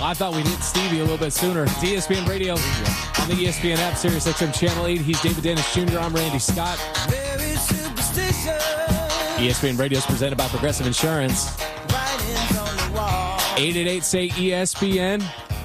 I thought we'd hit Stevie a little bit sooner. It's ESPN Radio on the ESPN app, Sirius XM Channel 8. He's David Dennis Jr. I'm Randy Scott. ESPN Radio is presented by Progressive Insurance. 888-SAY-ESPN.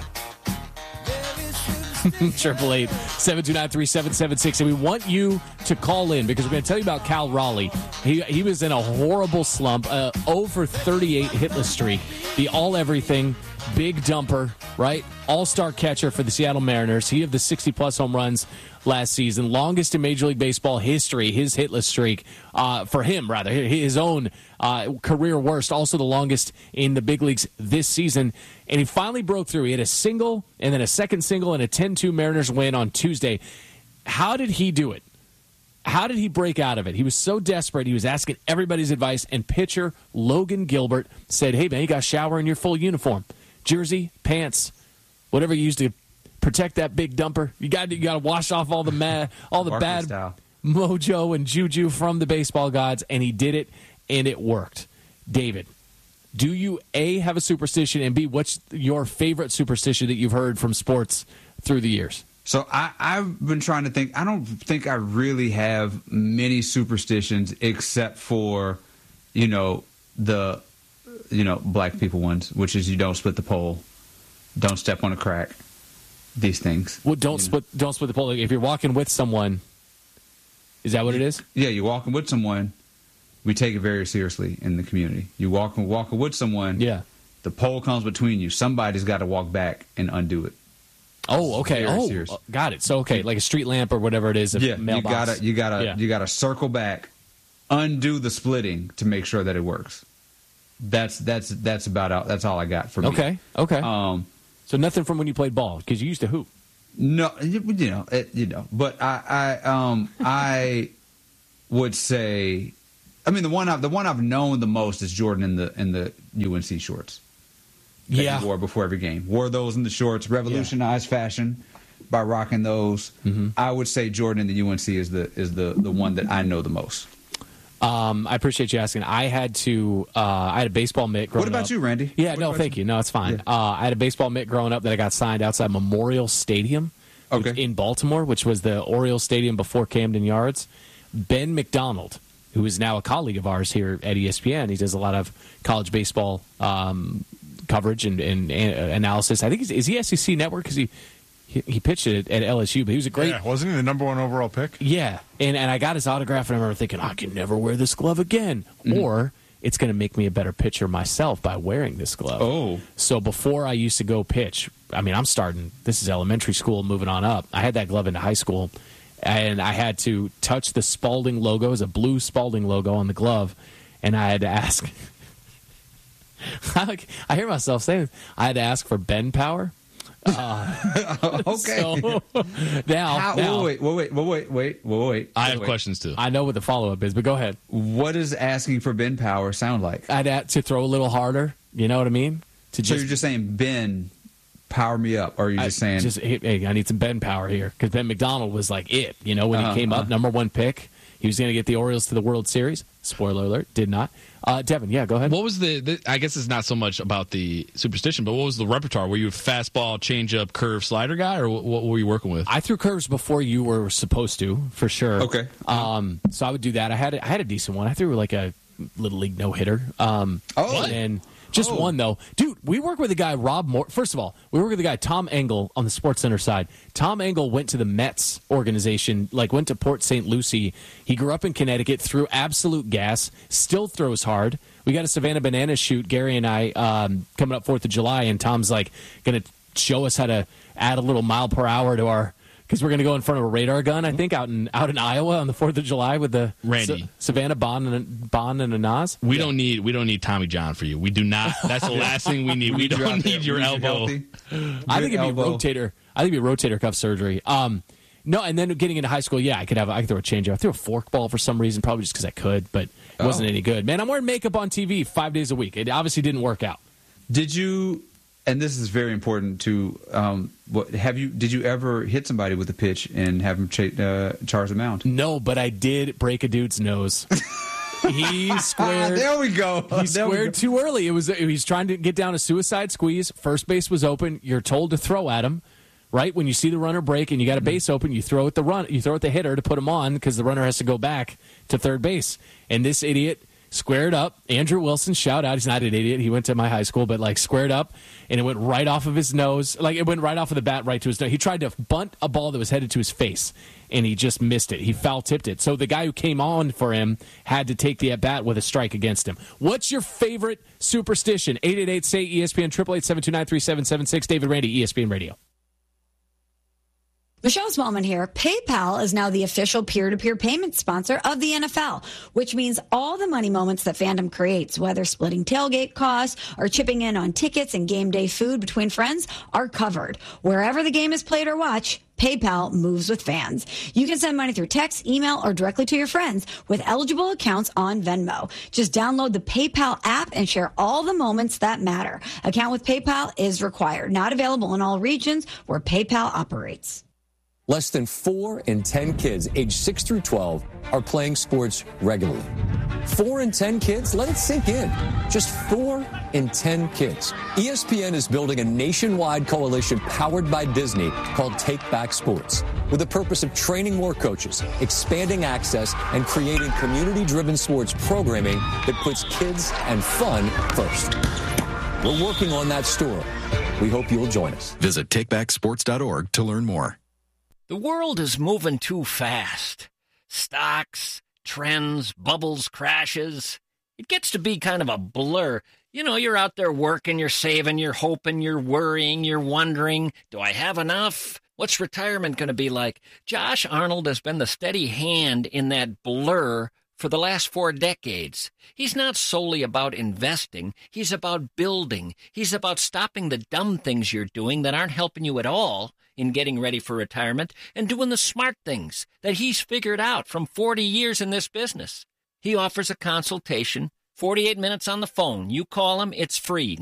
888-729-3776. And we want you to call in because we're going to tell you about Cal Raleigh. He was in a horrible slump, over 38 hitless streak, the all-everything, big dumper, right? All-star catcher for the Seattle Mariners. He had the 60-plus home runs last season, longest in Major League Baseball history, his hitless streak, for him, rather, his own career worst, also the longest in the big leagues this season. And he finally broke through. He had a single and then a second single and a 10-2 Mariners win on Tuesday. How did he do it? How did he break out of it? He was so desperate. He was asking everybody's advice, and pitcher Logan Gilbert said, hey, man, you got to shower in your full uniform. Jersey, pants, whatever you use to protect that big dumper. You got to wash off all the bad mojo and juju from the baseball gods, and he did it, and it worked. David, do you, A, have a superstition, and B, what's your favorite superstition that you've heard from sports through the years? So I've been trying to think. I don't think I really have many superstitions except for, the black people ones, which is you don't split the pole, don't step on a crack, these things. Well, don't split the pole. If you're walking with someone, is that what it is? Yeah, you're walking with someone. We take it very seriously in the community. You walking with someone. Yeah. The pole comes between you. Somebody's got to walk back and undo it. Oh, okay. Got it. So, okay, like a street lamp or whatever it is. Yeah, mailbox. you gotta circle back, undo the splitting to make sure that it works. That's about that's all I got for me. Okay. So nothing from when you played ball because you used to hoop. No, but I would say, I mean, the one I've known the most is Jordan in the UNC shorts. That he wore before every game. Wore those in the shorts, revolutionized fashion by rocking those. Mm-hmm. I would say Jordan in the UNC is the one that I know the most. I appreciate you asking. I had a baseball mitt growing up. What about you, Randy? Yeah, thank you. No, it's fine. Yeah. I had a baseball mitt growing up that I got signed outside Memorial Stadium in Baltimore, which was the Orioles Stadium before Camden Yards. Ben McDonald, who is now a colleague of ours here at ESPN, he does a lot of college baseball coverage and analysis. I think is he SEC Network because he pitched it at LSU, but he was a great. Yeah, wasn't he the number one overall pick? Yeah, and I got his autograph, and I remember thinking, I can never wear this glove again, or it's going to make me a better pitcher myself by wearing this glove. Oh, so before I used to go pitch, I mean, I'm starting. This is elementary school, moving on up. I had that glove into high school, and I had to touch the Spalding logo, as a blue Spalding logo on the glove, and I had to ask. I hear myself saying I had to ask for bend power. Okay. So, now wait. I have questions too. I know what the follow-up is, but go ahead. What does asking for bend power sound like? I'd have to throw a little harder. You know what I mean? So you're just saying, Ben, power me up, or are you just saying, hey, I need some bend power here? Because Ben McDonald was like it. When he came up, number one pick, he was going to get the Orioles to the World Series. Spoiler alert, did not. Devin, go ahead. What was the I guess it's not so much about the superstition, but what was the repertoire? Were you a fastball, changeup, curve, slider guy, or what were you working with? I threw curves before you were supposed to, for sure. Okay. So I would do that. I had a decent one. I threw like a little league no-hitter. And just one, though. Dude, we work with a guy, Rob Moore. First of all, we work with a guy, Tom Engel, on the SportsCenter side. Tom Engel went to the Mets organization, went to Port St. Lucie. He grew up in Connecticut, threw absolute gas, still throws hard. We got a Savannah Bananas shoot, Gary and I, coming up 4th of July, and Tom's going to show us how to add a little mile per hour to our... Because we're going to go in front of a radar gun, I think, out in Iowa on the 4th of July with the Randy Savannah Bond and a Nas. We don't need Tommy John for you. We do not. That's the last thing we need. We don't need your elbow. I think it'd be rotator. I think it'd be rotator cuff surgery. No, and then getting into high school, I could throw a changeup. I threw a forkball for some reason, probably just because I could, but it wasn't any good. Man, I'm wearing makeup on TV 5 days a week. It obviously didn't work out. Did you? And this is very important to. Did you ever hit somebody with a pitch and have them charge the mound? No, but I did break a dude's nose. He squared. There we go. He squared too early. He's trying to get down a suicide squeeze. First base was open. You're told to throw at him. Right when you see the runner break and you got a base open, you throw at the hitter to put him on because the runner has to go back to third base. And this idiot squared up. Andrew Wilson, shout out. He's not an idiot. He went to my high school, but squared up, and it went right off of his nose. It went right off of the bat right to his nose. He tried to bunt a ball that was headed to his face, and he just missed it. He foul-tipped it. So the guy who came on for him had to take the at-bat with a strike against him. What's your favorite superstition? 888-SAY-ESPN, 888-729-3776. David Randy, ESPN Radio. Michelle Smallman here. PayPal is now the official peer-to-peer payment sponsor of the NFL, which means all the money moments that fandom creates, whether splitting tailgate costs or chipping in on tickets and game day food between friends, are covered. Wherever the game is played or watched, PayPal moves with fans. You can send money through text, email, or directly to your friends with eligible accounts on Venmo. Just download the PayPal app and share all the moments that matter. Account with PayPal is required. Not available in all regions where PayPal operates. Less than 4 in 10 kids aged 6 through 12 are playing sports regularly. 4 in 10 kids? Let it sink in. Just 4 in 10 kids. ESPN is building a nationwide coalition powered by Disney called Take Back Sports, with the purpose of training more coaches, expanding access, and creating community-driven sports programming that puts kids and fun first. We're working on that story. We hope you'll join us. Visit takebacksports.org to learn more. The world is moving too fast. Stocks, trends, bubbles, crashes. It gets to be kind of a blur. You know, you're out there working, you're saving, you're hoping, you're worrying, you're wondering, do I have enough? What's retirement going to be like? Josh Arnold has been the steady hand in that blur for the last 4 decades. He's not solely about investing. He's about building. He's about stopping the dumb things you're doing that aren't helping you at all in getting ready for retirement and doing the smart things that he's figured out from 40 years in this business. He offers a consultation, 48 minutes on the phone. You call him, it's free,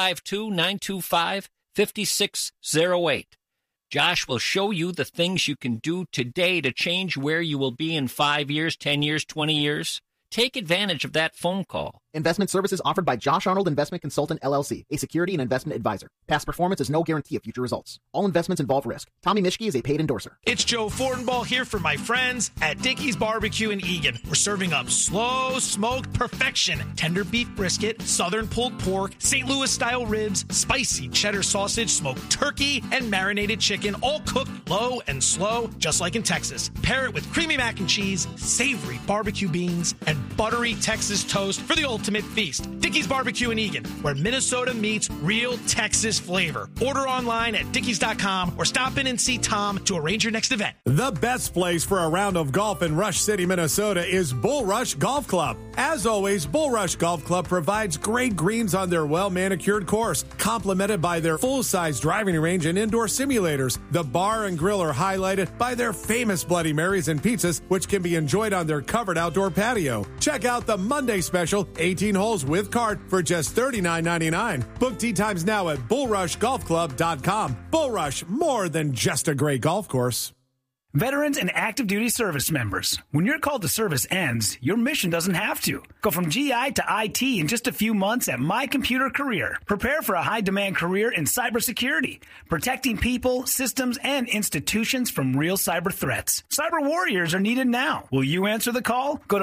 952-925-5608. Josh will show you the things you can do today to change where you will be in 5 years, 10 years, 20 years. Take advantage of that phone call. Investment services offered by Josh Arnold Investment Consultant, LLC, a security and investment advisor. Past performance is no guarantee of future results. All investments involve risk. Tommy Mischke is a paid endorser. It's Joe Fortenbaugh here for my friends at Dickey's Barbecue in Eagan. We're serving up slow smoked perfection, tender beef brisket, southern pulled pork, St. Louis-style ribs, spicy cheddar sausage, smoked turkey, and marinated chicken, all cooked low and slow, just like in Texas. Pair it with creamy mac and cheese, savory barbecue beans, and buttery Texas toast for the ultimate feast. Dickey's Barbecue in Eagan, where Minnesota meets real Texas flavor. Order online at dickeys.com or stop in and see Tom to arrange your next event. The best place for a round of golf in Rush City, Minnesota is Bull Rush Golf Club. As always, Bull Rush Golf Club provides great greens on their well-manicured course, complemented by their full-size driving range and indoor simulators. The bar and grill are highlighted by their famous Bloody Marys and pizzas, which can be enjoyed on their covered outdoor patio. Check out the Monday special, 18 holes with cart for just $39.99. Book tee times now at bullrushgolfclub.com. Bull Rush, more than just a great golf course. Veterans and active duty service members, when your call to service ends, your mission doesn't have to. Go from GI to IT in just a few months at My Computer Career. Prepare for a high-demand career in cybersecurity, protecting people, systems, and institutions from real cyber threats. Cyber warriors are needed now. Will you answer the call? Go to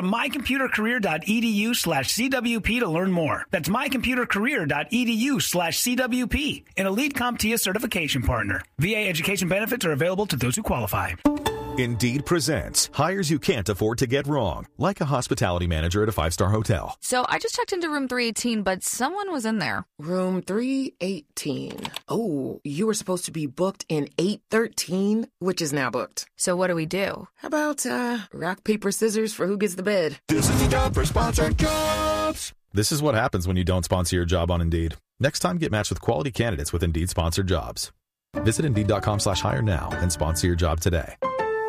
mycomputercareer.edu/CWP to learn more. That's mycomputercareer.edu/CWP, an elite CompTIA certification partner. VA education benefits are available to those who qualify. Indeed presents hires you can't afford to get wrong, like a hospitality manager at a 5-star hotel. So I just checked into room 318, but someone was in there. Room 318. Oh, you were supposed to be booked in 813, which is now booked. So what do we do? How about rock, paper, scissors for who gets the bed? This is the job for sponsored jobs. This is what happens when you don't sponsor your job on Indeed. Next time, get matched with quality candidates with Indeed sponsored jobs. Visit Indeed.com/hire now and sponsor your job today.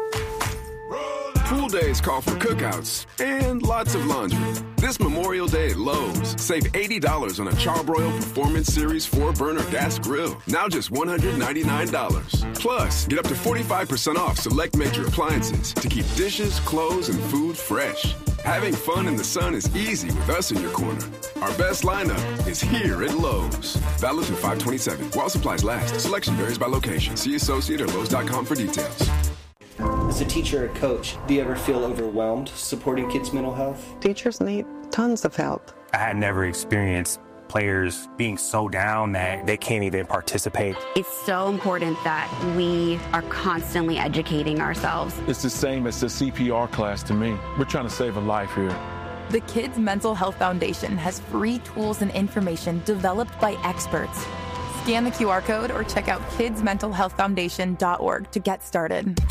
Pool days call for cookouts and lots of laundry. This Memorial Day at Lowe's, save $80 on a Charbroil Performance Series 4-burner gas grill. Now just $199. Plus, get up to 45% off select major appliances to keep dishes, clothes, and food fresh. Having fun in the sun is easy with us in your corner. Our best lineup is here at Lowe's. Valid through 5/27. While supplies last. Selection varies by location. See associate or Lowe's.com for details. As a teacher or coach, do you ever feel overwhelmed supporting kids' mental health? Teachers need tons of help. I had never experienced players being so down that they can't even participate. It's so important that we are constantly educating ourselves. It's the same as the CPR class to me. We're trying to save a life here. The Kids Mental Health Foundation has free tools and information developed by experts. Scan the QR code or check out kidsmentalhealthfoundation.org to get started.